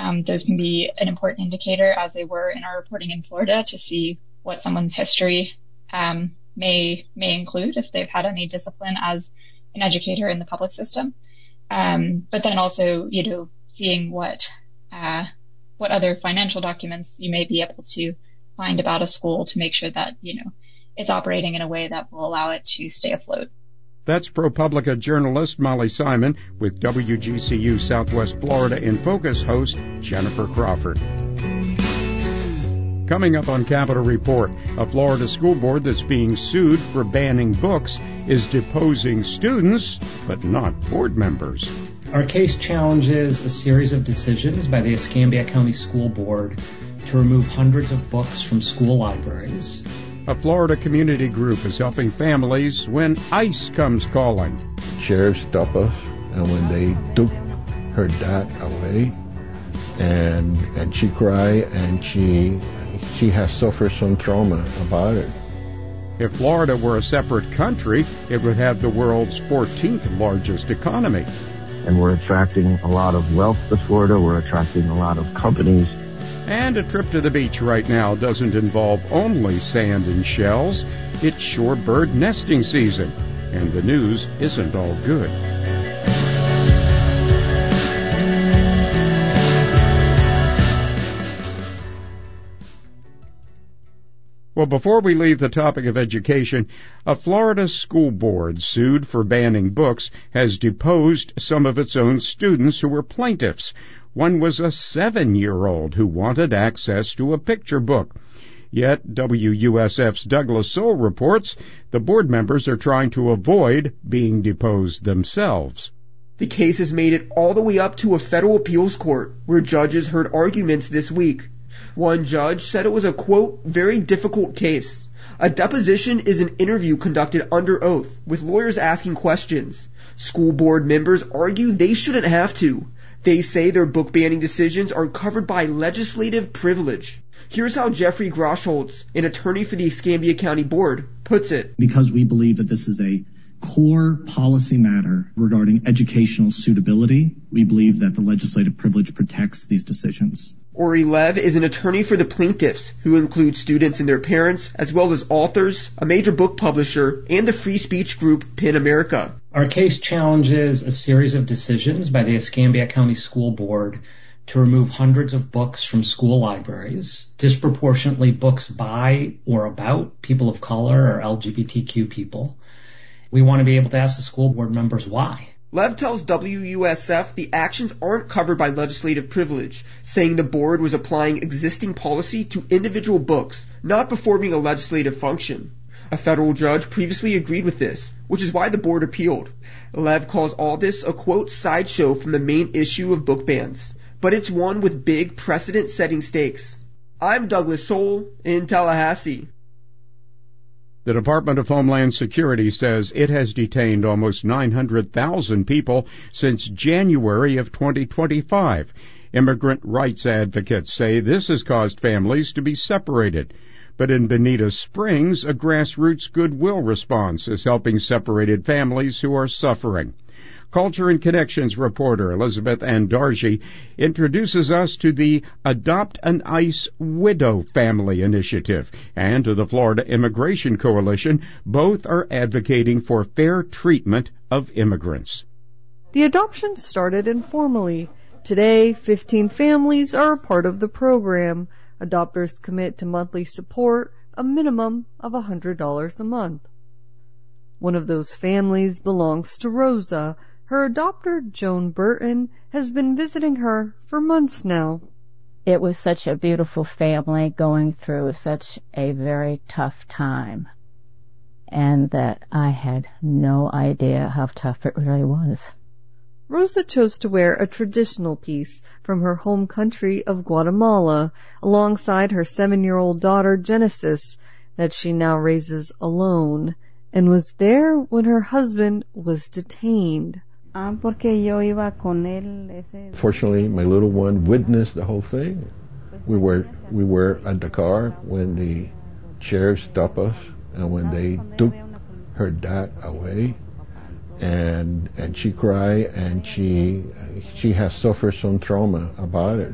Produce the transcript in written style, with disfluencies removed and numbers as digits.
Those can be an important indicator, as they were in our reporting in Florida, to see what someone's history may include if they've had any discipline as an educator in the public system. But then also, seeing what other financial documents you may be able to find about a school to make sure that, it's operating in a way that will allow it to stay afloat. That's ProPublica journalist Molly Simon with WGCU Southwest Florida in Focus host Jennifer Crawford. Coming up on Capitol Report, a Florida school board that's being sued for banning books is deposing students, but not board members. Our case challenges a series of decisions by the Escambia County School Board to remove hundreds of books from school libraries. A Florida community group is helping families when ICE comes calling. Sheriff stopped us, and when they took her dad away, and she cried, and she has suffered some trauma about it. If Florida were a separate country, it would have the world's 14th largest economy. And we're attracting a lot of wealth to Florida. We're attracting a lot of companies. And a trip to the beach right now doesn't involve only sand and shells. It's shorebird nesting season, and the news isn't all good. Well, before we leave the topic of education, a Florida school board sued for banning books has deposed some of its own students who were plaintiffs. One was a 7-year-old who wanted access to a picture book. Yet, WUSF's Douglas Soul reports the board members are trying to avoid being deposed themselves. The case has made it all the way up to a federal appeals court, where judges heard arguments this week. One judge said it was a, quote, very difficult case. A deposition is an interview conducted under oath, with lawyers asking questions. School board members argue they shouldn't have to. They say their book banning decisions are covered by legislative privilege. Here's how Jeffrey Groschholz, an attorney for the Escambia County Board, puts it. Because we believe that this is a core policy matter regarding educational suitability, we believe that the legislative privilege protects these decisions. Ori Lev is an attorney for the plaintiffs, who include students and their parents, as well as authors, a major book publisher, and the free speech group PEN America. Our case challenges a series of decisions by the Escambia County School Board to remove hundreds of books from school libraries, disproportionately books by or about people of color or LGBTQ people. We want to be able to ask the school board members why. Lev tells WUSF the actions aren't covered by legislative privilege, saying the board was applying existing policy to individual books, not performing a legislative function. A federal judge previously agreed with this, which is why the board appealed. Lev calls all this a, quote, sideshow from the main issue of book bans, but it's one with big precedent-setting stakes. I'm Douglas Soul in Tallahassee. The Department of Homeland Security says it has detained almost 900,000 people since January of 2025. Immigrant rights advocates say this has caused families to be separated. But in Bonita Springs, a grassroots goodwill response is helping separated families who are suffering. Culture and Connections reporter Elizabeth Andarji introduces us to the Adopt an ICE Widow Family Initiative and to the Florida Immigration Coalition. Both are advocating for fair treatment of immigrants. The adoption started informally. Today, 15 families are a part of the program. Adopters commit to monthly support, a minimum of $100 a month. One of those families belongs to Rosa. Her adopter, Joan Burton, has been visiting her for months now. It was such a beautiful family going through such a very tough time, and that I had no idea how tough it really was. Rosa chose to wear a traditional piece from her home country of Guatemala alongside her 7-year-old daughter, Genesis, that she now raises alone, and was there when her husband was detained. Fortunately, my little one witnessed the whole thing. We were at the car when the sheriff stopped us, and when they took her dad away, and she cried, and she has suffered some trauma about it.